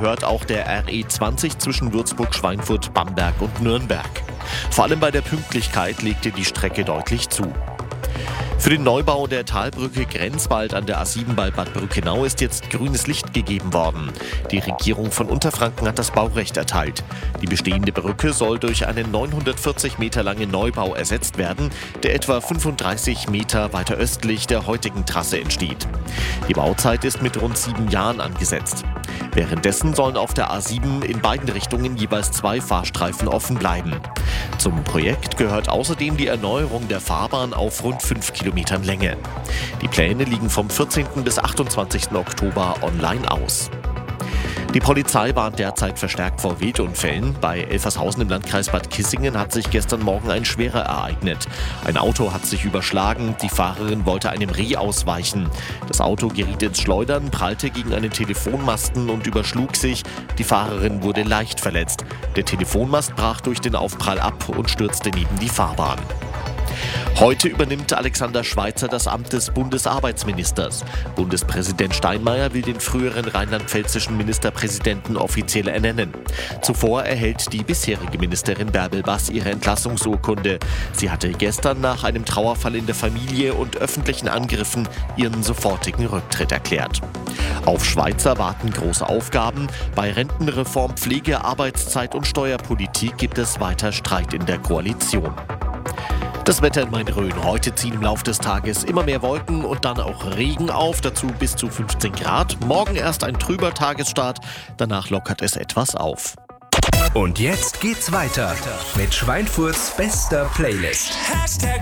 gehört auch der RE20 zwischen Würzburg, Schweinfurt, Bamberg und Nürnberg. Vor allem bei der Pünktlichkeit legte die Strecke deutlich zu. Für den Neubau der Talbrücke Grenzwald an der A7 bei Bad Brückenau ist jetzt grünes Licht gegeben worden. Die Regierung von Unterfranken hat das Baurecht erteilt. Die bestehende Brücke soll durch einen 940 Meter langen Neubau ersetzt werden, der etwa 35 Meter weiter östlich der heutigen Trasse entsteht. Die Bauzeit ist mit rund 7 Jahren angesetzt. Währenddessen sollen auf der A7 in beiden Richtungen jeweils 2 Fahrstreifen offen bleiben. Zum Projekt gehört außerdem die Erneuerung der Fahrbahn auf rund 5 Kilometern Länge. Die Pläne liegen vom 14. bis 28. Oktober online aus. Die Polizei warnt derzeit verstärkt vor Wildunfällen. Bei Elfershausen im Landkreis Bad Kissingen hat sich gestern Morgen ein schwerer ereignet. Ein Auto hat sich überschlagen, die Fahrerin wollte einem Reh ausweichen. Das Auto geriet ins Schleudern, prallte gegen einen Telefonmasten und überschlug sich. Die Fahrerin wurde leicht verletzt. Der Telefonmast brach durch den Aufprall ab und stürzte neben die Fahrbahn. Heute übernimmt Alexander Schweitzer das Amt des Bundesarbeitsministers. Bundespräsident Steinmeier will den früheren rheinland-pfälzischen Ministerpräsidenten offiziell ernennen. Zuvor erhält die bisherige Ministerin Bärbel Bass ihre Entlassungsurkunde. Sie hatte gestern nach einem Trauerfall in der Familie und öffentlichen Angriffen ihren sofortigen Rücktritt erklärt. Auf Schweitzer warten große Aufgaben. Bei Rentenreform, Pflege, Arbeitszeit und Steuerpolitik gibt es weiter Streit in der Koalition. Das Wetter in Main-Rhön. Heute ziehen im Laufe des Tages immer mehr Wolken und dann auch Regen auf, dazu bis zu 15 Grad. Morgen erst ein trüber Tagesstart, danach lockert es etwas auf. Und jetzt geht's weiter mit Schweinfurts bester Playlist.